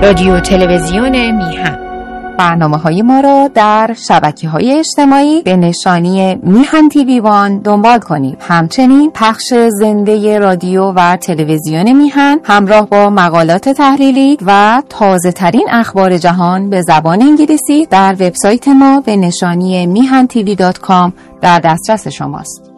رادیو تلویزیون میهن. برنامه‌های ما را در شبکه‌های اجتماعی به نشانی میهن تیوی وان دنبال کنید. همچنین پخش زنده رادیو و تلویزیون میهن همراه با مقالات تحلیلی و تازه‌ترین اخبار جهان به زبان انگلیسی در وبسایت ما به نشانی mihan.tv.com در دسترس شماست.